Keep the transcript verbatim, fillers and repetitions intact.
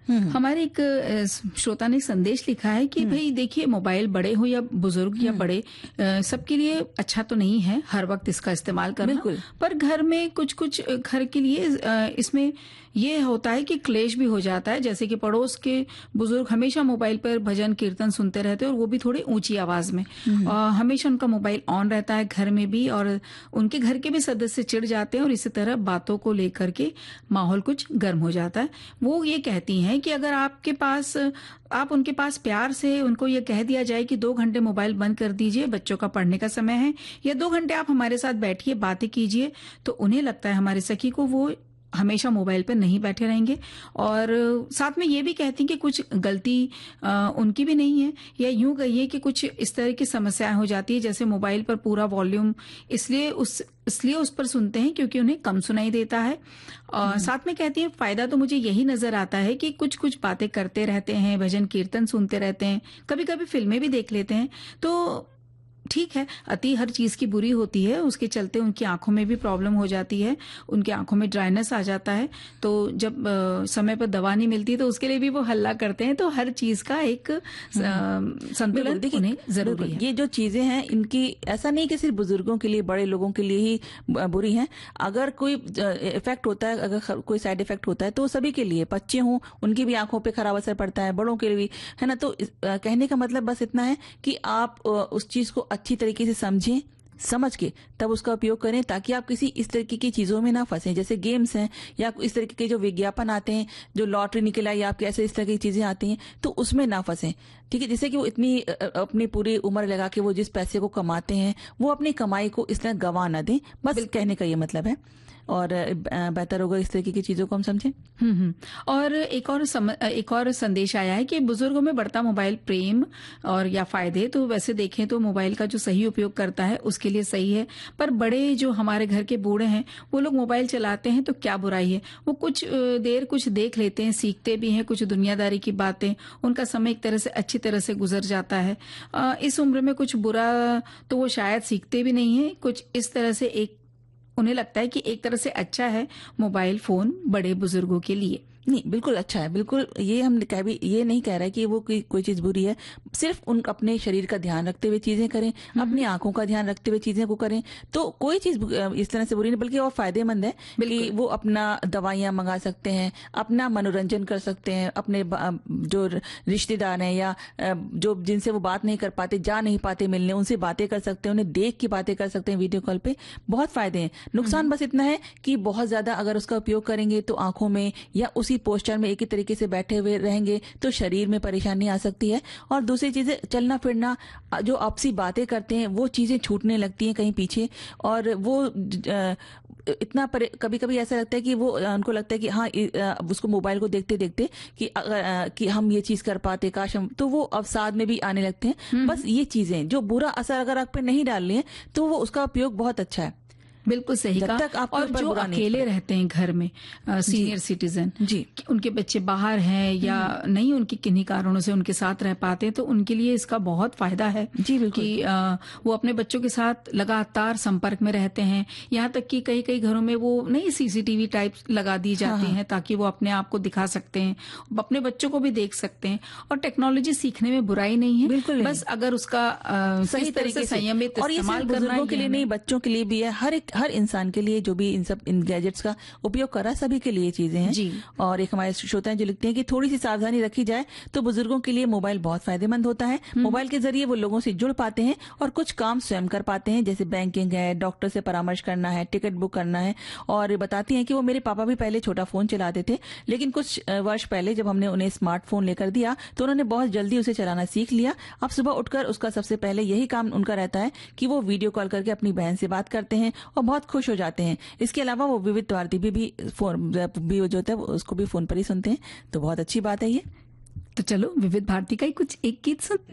हमारे एक अ, श्रोता ने संदेश लिखा है कि भाई देखिए, मोबाइल बड़े हो या बुजुर्ग या बड़े, अ, सबके लिए अच्छा तो नहीं है हर वक्त इसका इस्तेमाल करना। बिल्कुल। पर घर में कुछ कुछ घर के लिए अ, इसमें ये होता है कि क्लेश भी हो जाता है, जैसे कि पड़ोस के बुजुर्ग हमेशा मोबाइल पर भजन कीर्तन सुनते रहते हैं और वो भी थोड़ी ऊंची आवाज में। अ, हमेशा उनका मोबाइल ऑन रहता है घर में भी, और उनके घर के भी सदस्य चिढ़ जाते हैं और इसी तरह बातों को लेकर के माहौल कुछ गर्म हो जाता है। वो ये कहती हैं कि अगर आपके पास आप उनके पास प्यार से उनको ये कह दिया जाए कि दो घंटे मोबाइल बंद कर दीजिए, बच्चों का पढ़ने का समय है, या दो घंटे आप हमारे साथ बैठिए, बातें कीजिए, तो उन्हें लगता है हमारे सखी को वो हमेशा मोबाइल पर नहीं बैठे रहेंगे। और साथ में ये भी कहती हैं कि कुछ गलती आ, उनकी भी नहीं है, या यूं कहिए कि कुछ इस तरह की समस्याएं हो जाती है, जैसे मोबाइल पर पूरा वॉल्यूम इसलिए उस इसलिए उस पर सुनते हैं क्योंकि उन्हें कम सुनाई देता है। और साथ में कहती है फायदा तो मुझे यही नजर आता है कि कुछ कुछ बातें करते रहते हैं, भजन कीर्तन सुनते रहते हैं, कभी कभी फिल्में भी देख लेते हैं। तो ठीक है, अति हर चीज की बुरी होती है, उसके चलते उनकी आंखों में भी प्रॉब्लम हो जाती है, उनकी आंखों में ड्राइनेस आ जाता है। तो जब आ, समय पर दवा नहीं मिलती तो उसके लिए भी वो हल्ला करते हैं। तो हर चीज का एक आ, संतुलन उन्हें जरूरी है। ये जो चीजें हैं इनकी ऐसा नहीं कि सिर्फ बुजुर्गों के लिए, बड़े लोगों के लिए ही बुरी हैं। अगर कोई इफेक्ट होता है, अगर कोई साइड इफेक्ट होता है तो सभी के लिए, बच्चे हों उनकी भी आंखों पे खराब असर पड़ता है, बड़ों के लिए भी, है ना। तो कहने का मतलब बस इतना है कि आप उस चीज को अच्छी तरीके से समझें, समझ के तब उसका उपयोग करें, ताकि आप किसी इस तरीके की चीजों में ना फंसें, जैसे गेम्स हैं या इस तरीके के जो विज्ञापन आते हैं, जो लॉटरी निकला या आपके ऐसे इस तरह की चीजें आती हैं, तो उसमें ना फंसें। ठीक है, जैसे कि वो इतनी अपनी पूरी उम्र लगा के वो जिस पैसे को कमाते हैं, वो अपनी कमाई को इस तरह गंवा ना दें, बस कहने का ये मतलब है। और बेहतर होगा इस तरीके की चीजों को हम समझें। हम्म हम्म और एक और सम, एक और संदेश आया है कि बुजुर्गों में बढ़ता मोबाइल प्रेम और या फायदे, तो वैसे देखें तो मोबाइल का जो सही उपयोग करता है उसके लिए सही है, पर बड़े जो हमारे घर के बूढ़े हैं वो लोग मोबाइल चलाते हैं तो क्या बुराई है, वो कुछ देर कुछ देख लेते हैं, सीखते भी हैं कुछ दुनियादारी की बातें, उनका समय एक तरह से अच्छी तरह से गुजर जाता है। इस उम्र में कुछ बुरा तो वो शायद सीखते भी नहीं है, कुछ इस तरह से एक उन्हें लगता है कि एक तरह से अच्छा है मोबाइल फोन बड़े बुजुर्गों के लिए। नहीं, बिल्कुल अच्छा है, बिल्कुल। ये हम कह भी ये नहीं कह रहे कि वो कोई कोई चीज बुरी है, सिर्फ उन अपने शरीर का ध्यान रखते हुए चीजें करें, अपनी आंखों का ध्यान रखते हुए चीजें को करें, तो कोई चीज इस तरह से बुरी नहीं, बल्कि वो फायदेमंद है कि वो अपना दवाइयां मंगा सकते हैं, अपना मनोरंजन कर सकते हैं, अपने जो रिश्तेदार हैं या जो जिनसे वो बात नहीं कर पाते, जा नहीं पाते मिलने, उनसे बातें कर सकते हैं, उन्हें देख के बातें कर सकते हैं वीडियो कॉल पे। बहुत फायदे हैं। नुकसान बस इतना है कि बहुत ज्यादा अगर उसका उपयोग करेंगे तो आंखों में या उसी पोस्चर में एक ही तरीके से बैठे हुए रहेंगे तो शरीर में परेशानी आ सकती है। और दूसरी चीजें, चलना फिरना, जो आपसी बातें करते हैं वो चीजें छूटने लगती हैं कहीं पीछे, और वो इतना कभी कभी ऐसा लगता है कि वो उनको लगता है कि हाँ, उसको मोबाइल को देखते देखते कि कि हम ये चीज कर पाते, काश हम, तो वो अवसाद में भी आने लगते हैं। बस ये चीजें जो बुरा असर अगर आप पे नहीं डाल रही हैं तो वो उसका उपयोग बहुत अच्छा है। बिल्कुल सही कहा। और जो अकेले रहते हैं घर में, सीनियर सिटीजन, जी, उनके बच्चे बाहर हैं या नहीं, उनके किन्हीं कारणों से उनके साथ रह पाते हैं, तो उनके लिए इसका बहुत फायदा है। जी बिल्कुल। कि आ, वो अपने बच्चों के साथ लगातार संपर्क में रहते हैं। यहाँ तक कि कई कई घरों में वो नई सीसीटीवी टाइप लगा दी जाती हाँ, हैं ताकि वो अपने आप को दिखा सकते हैं, अपने बच्चों को भी देख सकते हैं। और टेक्नोलॉजी सीखने में बुराई नहीं है, बिल्कुल, बस अगर उसका सही तरीके से संयमित इस्तेमाल करना, बुजुर्गों के लिए नहीं, बच्चों के लिए भी है, हर एक हर इंसान के लिए जो भी इन सब इन गैजेट्स का उपयोग कर रहा है, सभी के लिए चीजें हैं। जी। और एक हमारे श्रोता जो लिखते हैं कि थोड़ी सी सावधानी रखी जाए तो बुजुर्गों के लिए मोबाइल बहुत फायदेमंद होता है। मोबाइल के जरिए वो लोगों से जुड़ पाते हैं और कुछ काम स्वयं कर पाते हैं, जैसे बैंकिंग है, डॉक्टर से परामर्श करना है, टिकट बुक करना है। और बताती हैं कि वो मेरे पापा भी पहले छोटा फोन चलाते थे, लेकिन कुछ वर्ष पहले जब हमने उन्हें स्मार्टफोन लेकर दिया तो उन्होंने बहुत जल्दी उसे चलाना सीख लिया। अब सुबह उठकर उसका सबसे पहले यही काम उनका रहता है कि वो वीडियो कॉल करके अपनी बहन से बात करते हैं और बहुत खुश हो जाते हैं। इसके अलावा वो विविध भारती भी, भी फोन भी जो होता है उसको भी फोन पर ही सुनते हैं, तो बहुत अच्छी बात है ये। तो चलो विविध भारती का ही कुछ एक गीत सुन